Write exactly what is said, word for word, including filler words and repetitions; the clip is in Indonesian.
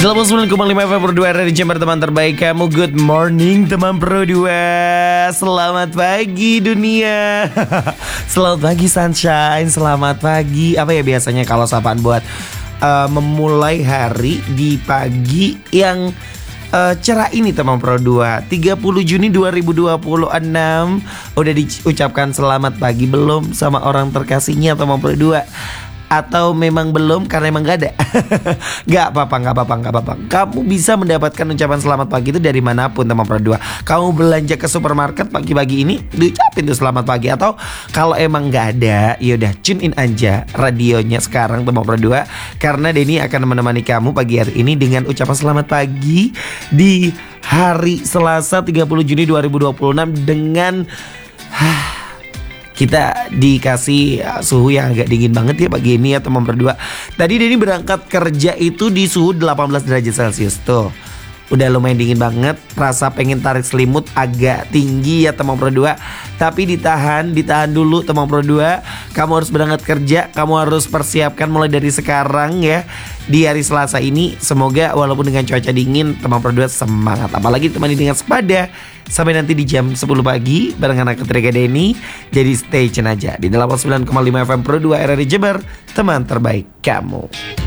delapan puluh sembilan koma lima F M Pro dua dari Jember, teman terbaik kamu. Good morning teman Pro dua. Selamat pagi dunia. Selamat pagi sunshine. Selamat pagi. Apa ya biasanya kalau sapaan buat uh, memulai hari di pagi yang uh, cerah ini teman Pro dua. Tiga puluh Juni dua ribu dua puluh enam. Udah diucapkan selamat pagi belum sama orang terkasihnya teman Pro dua? Atau memang belum karena emang gak ada? Gak apa-apa, gak apa-apa, gak apa-apa. Kamu bisa mendapatkan ucapan selamat pagi itu dari manapun teman Pro dua. Kamu belanja ke supermarket pagi-pagi ini, diucapin tuh selamat pagi. Atau kalau emang gak ada, yaudah tune in aja radionya sekarang teman Pro dua. Karena Denny akan menemani kamu pagi hari ini dengan ucapan selamat pagi di hari Selasa tiga puluh Juni dua ribu dua puluh enam. Dengan kita dikasih suhu yang agak dingin banget ya pagi ini ya teman berdua. Tadi Denny berangkat kerja itu di suhu delapan belas derajat Celcius tuh. Udah lumayan dingin banget. Rasa pengen tarik selimut agak tinggi ya teman Pro dua. Tapi ditahan, ditahan dulu teman Pro dua. Kamu harus berangkat kerja, kamu harus persiapkan mulai dari sekarang ya. Di hari Selasa ini semoga walaupun dengan cuaca dingin teman Pro dua semangat. Apalagi temani dengan sepada. Sampai nanti di jam sepuluh pagi barengan aku Trega Denny. Jadi stay tune aja di delapan puluh sembilan koma lima F M Pro dua R R I Jember, teman terbaik kamu.